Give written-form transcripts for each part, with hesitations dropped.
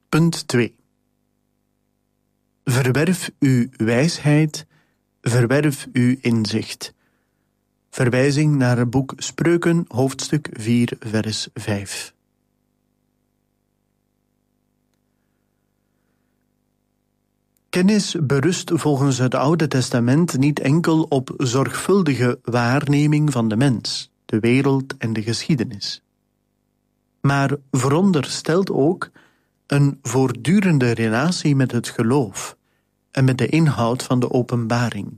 Punt 2. Verwerf uw wijsheid, verwerf uw inzicht. Verwijzing naar het boek Spreuken, hoofdstuk 4, vers 5. Kennis berust volgens het Oude Testament niet enkel op zorgvuldige waarneming van de mens, de wereld en de geschiedenis, maar veronderstelt ook een voortdurende relatie met het geloof en met de inhoud van de openbaring.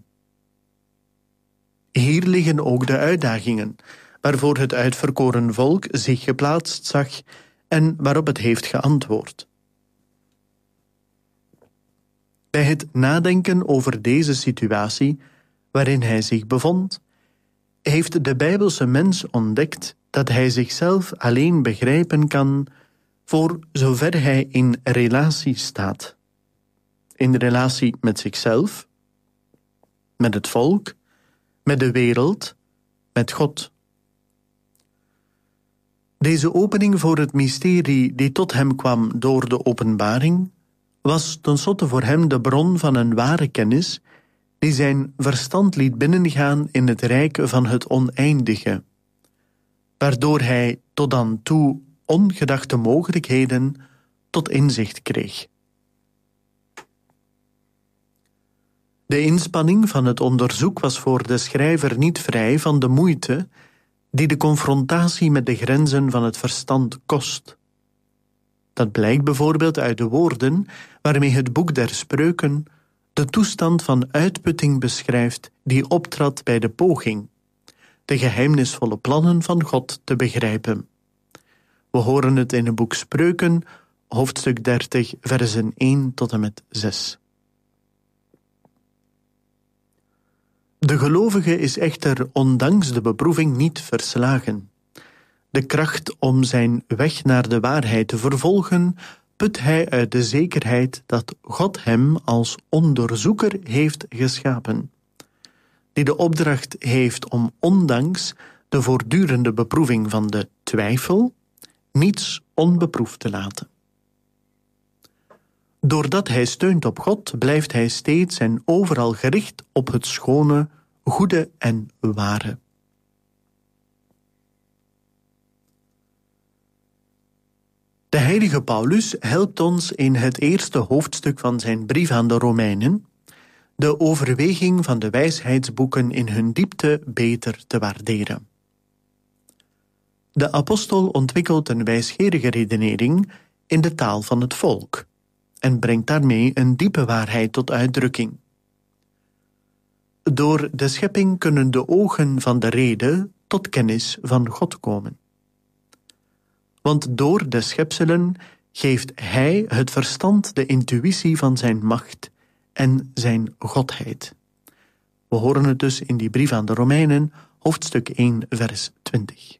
Hier liggen ook de uitdagingen waarvoor het uitverkoren volk zich geplaatst zag en waarop het heeft geantwoord. Bij het nadenken over deze situatie waarin hij zich bevond, heeft de Bijbelse mens ontdekt dat hij zichzelf alleen begrijpen kan voor zover hij in relatie staat. In relatie met zichzelf, met het volk, met de wereld, met God. Deze opening voor het mysterie die tot hem kwam door de openbaring was tenslotte voor hem de bron van een ware kennis die zijn verstand liet binnengaan in het rijk van het oneindige, waardoor hij tot dan toe ongedachte mogelijkheden tot inzicht kreeg. De inspanning van het onderzoek was voor de schrijver niet vrij van de moeite die de confrontatie met de grenzen van het verstand kost. Dat blijkt bijvoorbeeld uit de woorden waarmee het boek der Spreuken de toestand van uitputting beschrijft die optrad bij de poging de geheimnisvolle plannen van God te begrijpen. We horen het in het boek Spreuken, hoofdstuk 30, versen 1 tot en met 6. De gelovige is echter ondanks de beproeving niet verslagen. De kracht om zijn weg naar de waarheid te vervolgen put hij uit de zekerheid dat God hem als onderzoeker heeft geschapen, die de opdracht heeft om ondanks de voortdurende beproeving van de twijfel niets onbeproefd te laten. Doordat hij steunt op God, blijft hij steeds en overal gericht op het schone, goede en ware. De heilige Paulus helpt ons in het eerste hoofdstuk van zijn brief aan de Romeinen de overweging van de wijsheidsboeken in hun diepte beter te waarderen. De apostel ontwikkelt een wijsgerige redenering in de taal van het volk en brengt daarmee een diepe waarheid tot uitdrukking. Door de schepping kunnen de ogen van de rede tot kennis van God komen. Want door de schepselen geeft hij het verstand de intuïtie van zijn macht en zijn godheid. We horen het dus in die brief aan de Romeinen, hoofdstuk 1, vers 20.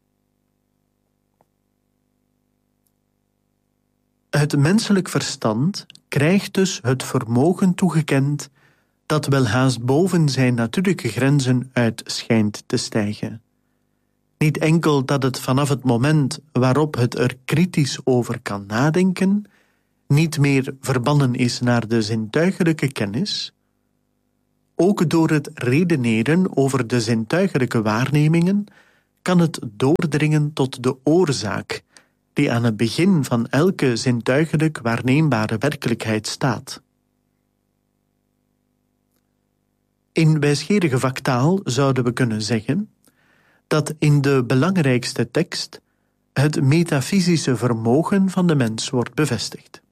Het menselijk verstand krijgt dus het vermogen toegekend dat welhaast boven zijn natuurlijke grenzen uit schijnt te stijgen. Niet enkel dat het vanaf het moment waarop het er kritisch over kan nadenken, niet meer verbannen is naar de zintuigelijke kennis, ook door het redeneren over de zintuigelijke waarnemingen kan het doordringen tot de oorzaak die aan het begin van elke zintuigelijk waarneembare werkelijkheid staat. In wijsgerige vaktaal zouden we kunnen zeggen dat in de belangrijkste tekst het metafysische vermogen van de mens wordt bevestigd.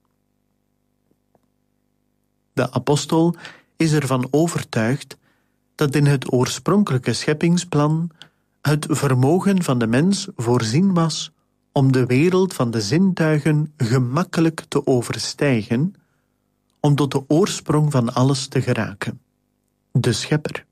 De apostel is ervan overtuigd dat in het oorspronkelijke scheppingsplan het vermogen van de mens voorzien was om de wereld van de zintuigen gemakkelijk te overstijgen, om tot de oorsprong van alles te geraken, de Schepper.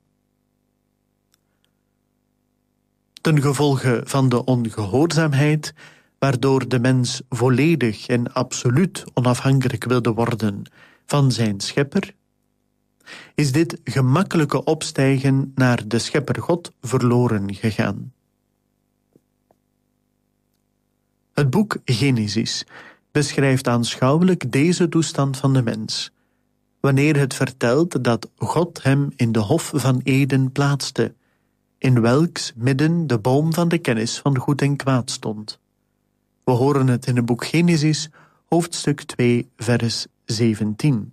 Ten gevolge van de ongehoorzaamheid, waardoor de mens volledig en absoluut onafhankelijk wilde worden van zijn Schepper, is dit gemakkelijke opstijgen naar de Schepper God verloren gegaan. Het boek Genesis beschrijft aanschouwelijk deze toestand van de mens, wanneer het vertelt dat God hem in de hof van Eden plaatste, in welks midden de boom van de kennis van goed en kwaad stond. We horen het in het boek Genesis, hoofdstuk 2, vers 17.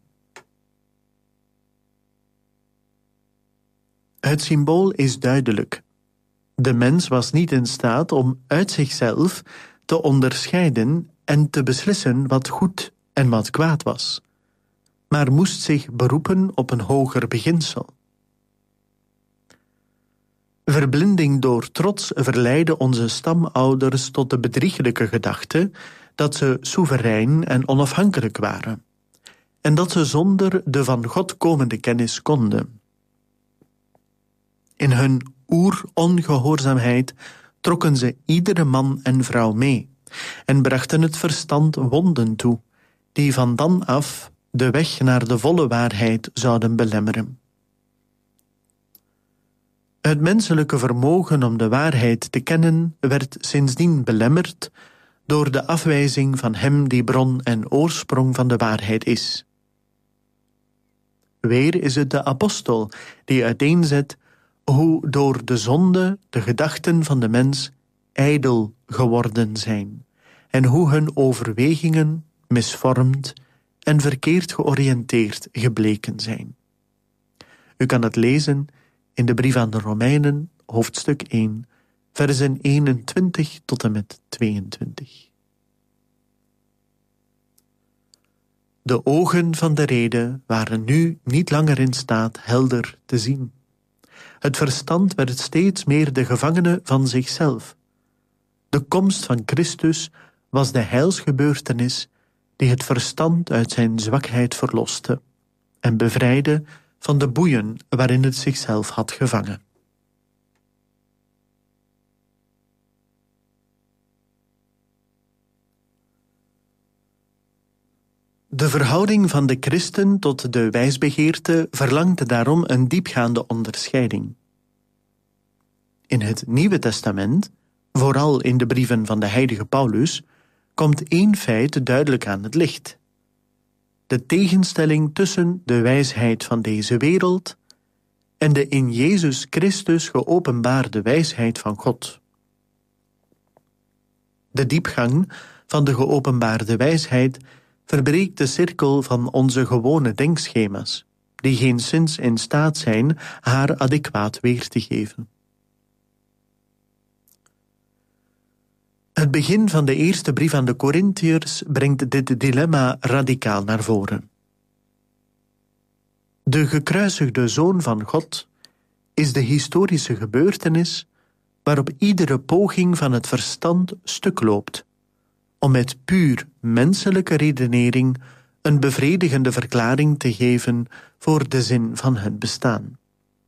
Het symbool is duidelijk. De mens was niet in staat om uit zichzelf te onderscheiden en te beslissen wat goed en wat kwaad was, maar moest zich beroepen op een hoger beginsel. Verblinding door trots verleidde onze stamouders tot de bedrieglijke gedachte dat ze soeverein en onafhankelijk waren, en dat ze zonder de van God komende kennis konden. In hun oerongehoorzaamheid trokken ze iedere man en vrouw mee en brachten het verstand wonden toe, die van dan af de weg naar de volle waarheid zouden belemmeren. Het menselijke vermogen om de waarheid te kennen werd sindsdien belemmerd door de afwijzing van hem die bron en oorsprong van de waarheid is. Weer is het de apostel die uiteenzet hoe door de zonde de gedachten van de mens ijdel geworden zijn en hoe hun overwegingen misvormd en verkeerd georiënteerd gebleken zijn. U kan het lezen in de brief aan de Romeinen, hoofdstuk 1, versen 21 tot en met 22. De ogen van de rede waren nu niet langer in staat helder te zien. Het verstand werd steeds meer de gevangene van zichzelf. De komst van Christus was de heilsgebeurtenis die het verstand uit zijn zwakheid verloste en bevrijdde van de boeien waarin het zichzelf had gevangen. De verhouding van de christen tot de wijsbegeerte verlangt daarom een diepgaande onderscheiding. In het Nieuwe Testament, vooral in de brieven van de heilige Paulus, komt één feit duidelijk aan het licht: de tegenstelling tussen de wijsheid van deze wereld en de in Jezus Christus geopenbaarde wijsheid van God. De diepgang van de geopenbaarde wijsheid verbreekt de cirkel van onze gewone denkschema's, die geenszins in staat zijn haar adequaat weer te geven. Het begin van de eerste brief aan de Korintiërs brengt dit dilemma radicaal naar voren. De gekruisigde Zoon van God is de historische gebeurtenis waarop iedere poging van het verstand stuk loopt, om met puur menselijke redenering een bevredigende verklaring te geven voor de zin van het bestaan.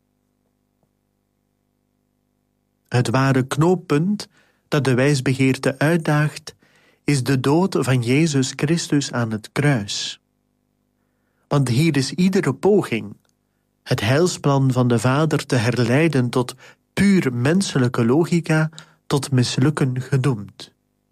Het ware knooppunt dat de wijsbegeerte uitdaagt, is de dood van Jezus Christus aan het kruis. Want hier is iedere poging het heilsplan van de Vader te herleiden tot puur menselijke logica tot mislukken gedoemd.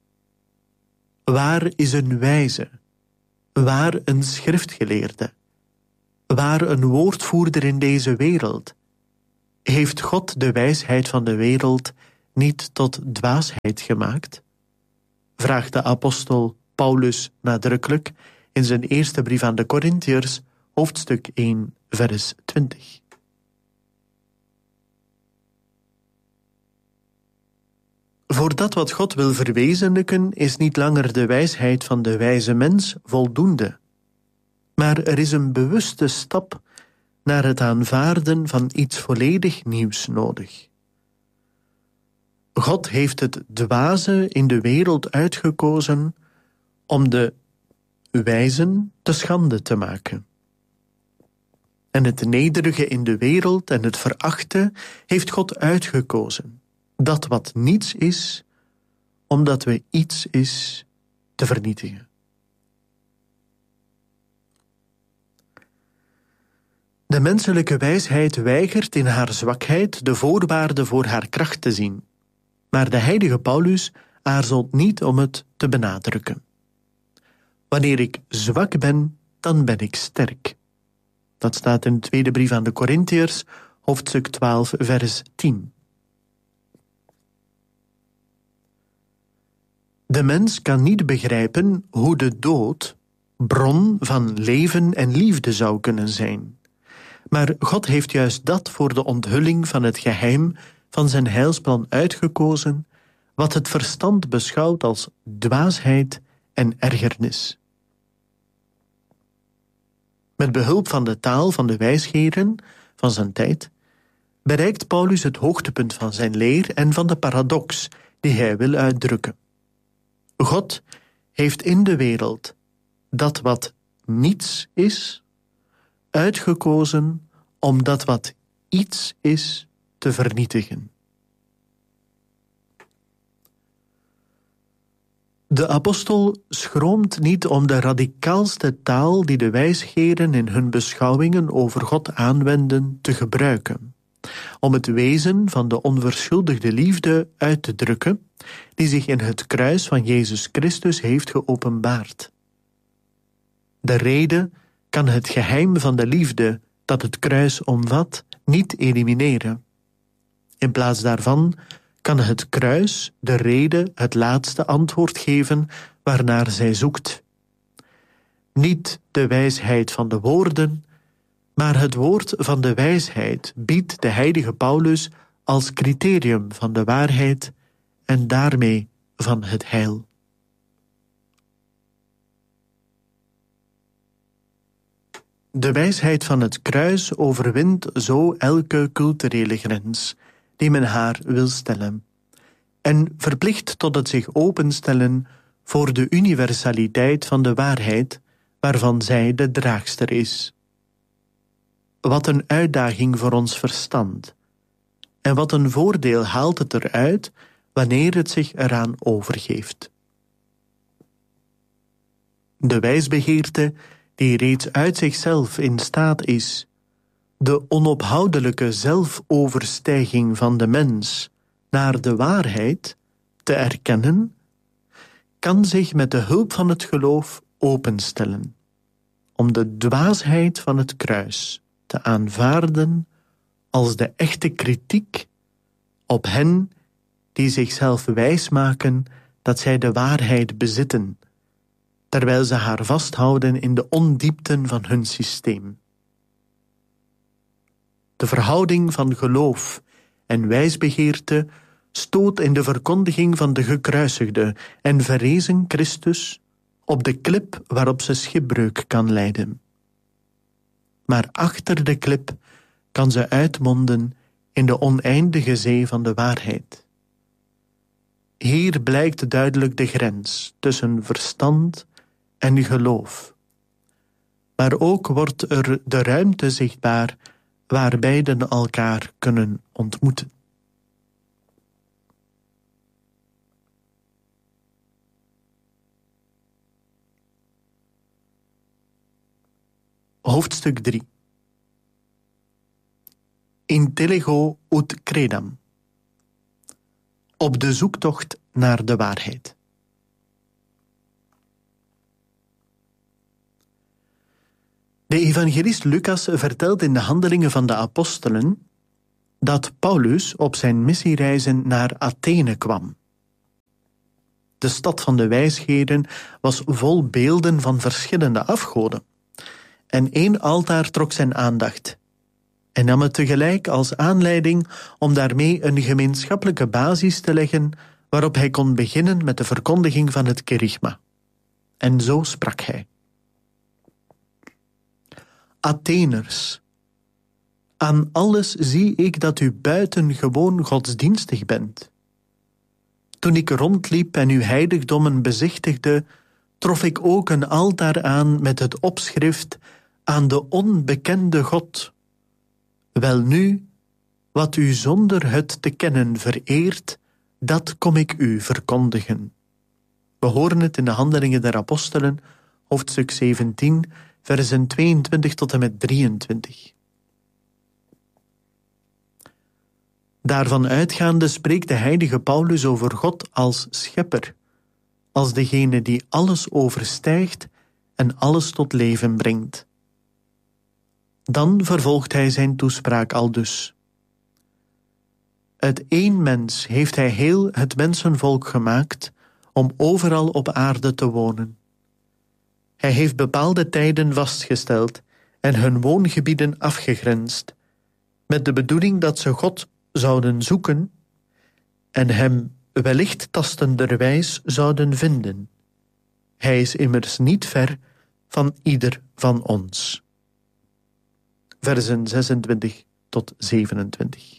Waar is een wijze? Waar een schriftgeleerde? Waar een woordvoerder in deze wereld? Heeft God de wijsheid van de wereld niet tot dwaasheid gemaakt? Vraagt de apostel Paulus nadrukkelijk in zijn eerste brief aan de Korintiërs, hoofdstuk 1, vers 20. Voor dat wat God wil verwezenlijken is niet langer de wijsheid van de wijze mens voldoende, maar er is een bewuste stap naar het aanvaarden van iets volledig nieuws nodig. God heeft het dwaze in de wereld uitgekozen om de wijzen te schande te maken. En het nederige in de wereld en het verachte heeft God uitgekozen. Dat wat niets is, omdat we iets is, te vernietigen. De menselijke wijsheid weigert in haar zwakheid de voorwaarden voor haar kracht te zien, maar de heilige Paulus aarzelt niet om het te benadrukken. Wanneer ik zwak ben, dan ben ik sterk. Dat staat in de tweede brief aan de Korintiërs, hoofdstuk 12, vers 10. De mens kan niet begrijpen hoe de dood bron van leven en liefde zou kunnen zijn. Maar God heeft juist dat voor de onthulling van het geheim van zijn heilsplan uitgekozen, wat het verstand beschouwt als dwaasheid en ergernis. Met behulp van de taal van de wijsgeren van zijn tijd bereikt Paulus het hoogtepunt van zijn leer en van de paradox die hij wil uitdrukken. God heeft in de wereld dat wat niets is, uitgekozen om dat wat iets is te vernietigen. De apostel schroomt niet om de radicaalste taal die de wijsgeren in hun beschouwingen over God aanwenden te gebruiken, om het wezen van de onverschuldigde liefde uit te drukken die zich in het kruis van Jezus Christus heeft geopenbaard. De rede kan het geheim van de liefde dat het kruis omvat niet elimineren. In plaats daarvan kan het kruis de rede het laatste antwoord geven waarnaar zij zoekt. Niet de wijsheid van de woorden, maar het woord van de wijsheid biedt de heilige Paulus als criterium van de waarheid en daarmee van het heil. De wijsheid van het kruis overwint zo elke culturele grens die men haar wil stellen, en verplicht tot het zich openstellen voor de universaliteit van de waarheid waarvan zij de draagster is. Wat een uitdaging voor ons verstand, en wat een voordeel haalt het eruit wanneer het zich eraan overgeeft. De wijsbegeerte die reeds uit zichzelf in staat is de onophoudelijke zelfoverstijging van de mens naar de waarheid te erkennen, kan zich met de hulp van het geloof openstellen, om de dwaasheid van het kruis te aanvaarden als de echte kritiek op hen die zichzelf wijsmaken dat zij de waarheid bezitten, terwijl ze haar vasthouden in de ondiepten van hun systeem. De verhouding van geloof en wijsbegeerte stoot in de verkondiging van de gekruisigde en verrezen Christus op de klip waarop ze schipbreuk kan lijden. Maar achter de klip kan ze uitmonden in de oneindige zee van de waarheid. Hier blijkt duidelijk de grens tussen verstand en geloof. Maar ook wordt er de ruimte zichtbaar waar beiden elkaar kunnen ontmoeten. Hoofdstuk 3. Intellego ut credam. Op de zoektocht naar de waarheid. De evangelist Lucas vertelt in de Handelingen van de Apostelen dat Paulus op zijn missiereizen naar Athene kwam. De stad van de wijsgeren was vol beelden van verschillende afgoden. En één altaar trok zijn aandacht en nam het tegelijk als aanleiding om daarmee een gemeenschappelijke basis te leggen waarop hij kon beginnen met de verkondiging van het kerygma. En zo sprak hij. Atheners, aan alles zie ik dat u buitengewoon godsdienstig bent. Toen ik rondliep en uw heiligdommen bezichtigde, trof ik ook een altaar aan met het opschrift aan de onbekende God. Welnu, wat u zonder het te kennen vereert, dat kom ik u verkondigen. We horen het in de Handelingen der Apostelen, hoofdstuk 17, versen 22 tot en met 23. Daarvan uitgaande spreekt de heilige Paulus over God als schepper, als degene die alles overstijgt en alles tot leven brengt. Dan vervolgt hij zijn toespraak aldus. Uit één mens heeft hij heel het mensenvolk gemaakt om overal op aarde te wonen. Hij heeft bepaalde tijden vastgesteld en hun woongebieden afgegrensd, met de bedoeling dat ze God zouden zoeken en hem wellicht tastenderwijs zouden vinden. Hij is immers niet ver van ieder van ons. Versen 26 tot 27.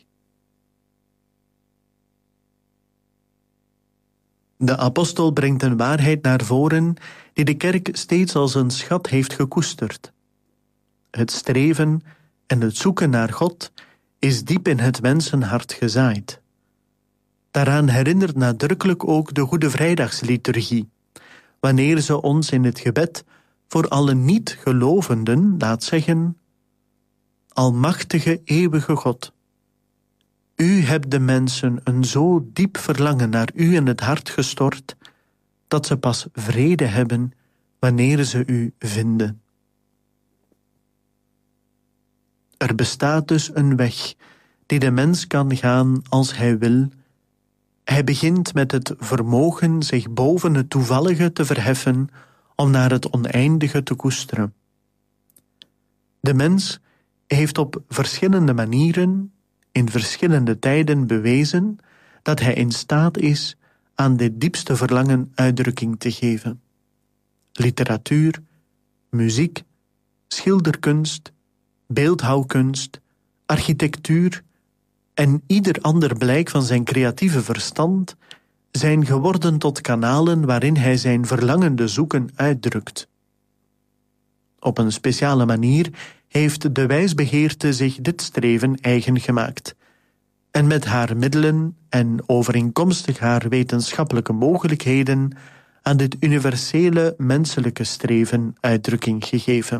De apostel brengt een waarheid naar voren die de kerk steeds als een schat heeft gekoesterd. Het streven en het zoeken naar God is diep in het mensenhart gezaaid. Daaraan herinnert nadrukkelijk ook de Goede Vrijdagsliturgie, wanneer ze ons in het gebed voor alle niet-gelovenden laat zeggen: Almachtige, eeuwige God, u hebt de mensen een zo diep verlangen naar u in het hart gestort, dat ze pas vrede hebben wanneer ze u vinden. Er bestaat dus een weg die de mens kan gaan als hij wil. Hij begint met het vermogen zich boven het toevallige te verheffen om naar het oneindige te koesteren. De mens heeft op verschillende manieren in verschillende tijden bewezen dat hij in staat is aan dit diepste verlangen uitdrukking te geven. Literatuur, muziek, schilderkunst, beeldhouwkunst, architectuur en ieder ander blijk van zijn creatieve verstand zijn geworden tot kanalen waarin hij zijn verlangende zoeken uitdrukt. Op een speciale manier heeft de wijsbegeerte zich dit streven eigen gemaakt en met haar middelen en overeenkomstig haar wetenschappelijke mogelijkheden aan dit universele menselijke streven uitdrukking gegeven.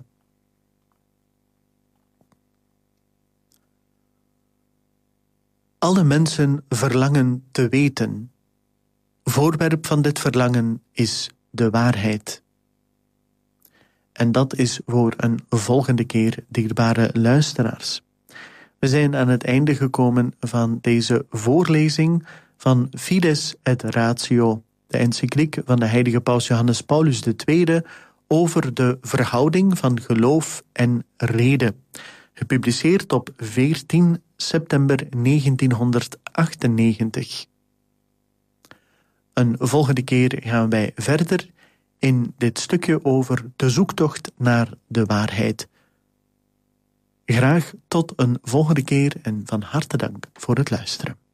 Alle mensen verlangen te weten. Voorwerp van dit verlangen is de waarheid. En dat is voor een volgende keer, dierbare luisteraars. We zijn aan het einde gekomen van deze voorlezing van Fides et Ratio, de encycliek van de heilige paus Johannes Paulus II over de verhouding van geloof en reden, gepubliceerd op 14 september 1998. Een volgende keer gaan wij verder in dit stukje over de zoektocht naar de waarheid. Graag tot een volgende keer en van harte dank voor het luisteren.